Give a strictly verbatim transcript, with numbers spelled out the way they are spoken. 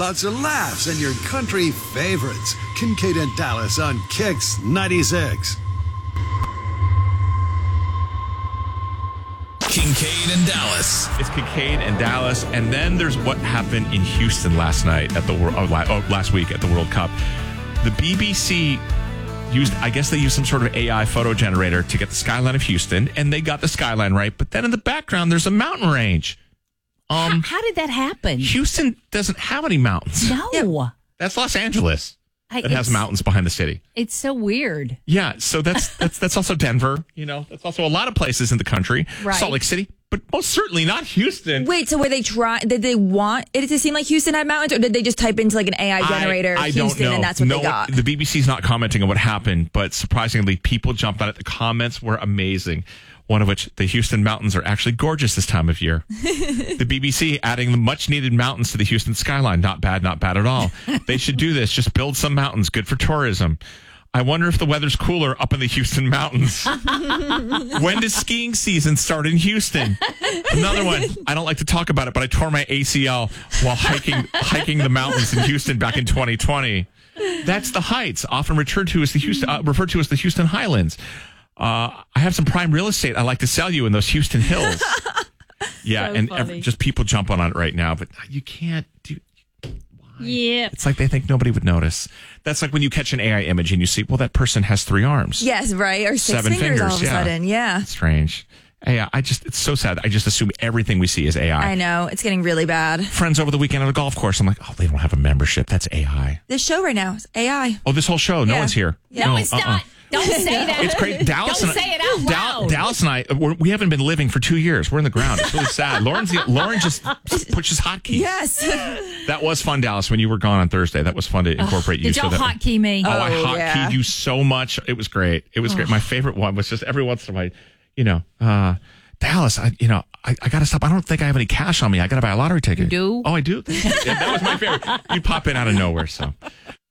Lots of laughs and your country favorites. Kincaid and Dallas on Kix ninety-six. Kincaid and Dallas. It's Kincaid and Dallas, and then there's what happened in Houston last night at the World. Oh, last week at the World Cup. The B B C used, I guess they used some sort of A I photo generator to get the skyline of Houston, and they got the skyline right. But then in the background, there's a mountain range. Um, how, how did that happen? Houston doesn't have any mountains. No, yeah. That's Los Angeles. I, it has mountains behind the city. It's so weird. Yeah, so that's that's that's also Denver. You know, that's also a lot of places in the country. Right. Salt Lake City, but most certainly not Houston. Wait, so were they try? Did they want it to seem like Houston had mountains, or did they just type into like an A I generator I, I Houston don't know. and that's what no, they got? The B B C's not commenting on what happened, but surprisingly, people jumped on it. The comments were amazing. One of which, the Houston mountains are actually gorgeous this time of year. The B B C adding the much-needed mountains to the Houston skyline. Not bad, not bad at all. They should do this. Just build some mountains. Good for tourism. I wonder if the weather's cooler up in the Houston mountains. When does skiing season start in Houston? Another one. I don't like to talk about it, but I tore my A C L while hiking hiking the mountains in Houston back in twenty twenty. That's the Heights, often referred to as the Houston uh, referred to as the Houston Highlands. Uh, I have some prime real estate I'd like to sell you in those Houston hills. Yeah, So and every, just people jump on it right now, but you can't do. Why? Yeah. It's like they think nobody would notice. That's like when you catch an A I image and you see, well, that person has three arms. Yes, right, or six Seven fingers, fingers, all of a yeah. sudden. Yeah, Strange. Yeah, I just, it's so sad. I just assume everything we see is A I. I know it's getting really bad. Friends over the weekend at a golf course. I'm like, oh, they don't have a membership. That's A I. This show right now is A I. Oh, this whole show. No Yeah. one's here. No, it's uh-uh. not. Don't say that. It's great. Dallas Don't and say it out Dal- loud. Dallas and I, we're, we haven't been living for two years. We're in the ground. It's really sad. Lauren's the, Lauren just pushes hotkeys. Yes. That was fun, Dallas, when you were gone on Thursday. That was fun to incorporate you. Did y'all so that, hotkey me? Oh, I Oh, hotkeyed yeah. you so much. It was great. It was great. My favorite one was just every once in a while, you know, uh, Dallas, I, you know, I, I got to stop. I don't think I have any cash on me. I got to buy a lottery ticket. You do? Oh, I do? Yeah, that was my favorite. You pop in out of nowhere, so.